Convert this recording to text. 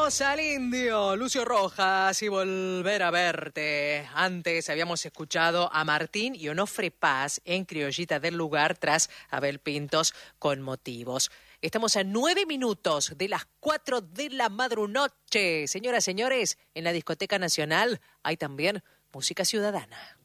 Escuchamos al indio Lucio Rojas y Volver a Verte. Antes habíamos escuchado a Martín y Onofre Paz en Criollita del Lugar tras Abel Pintos con Motivos. Estamos a 9 minutos de las 4 de la madrunoche. Señoras, señores, en la Discoteca Nacional hay también música ciudadana.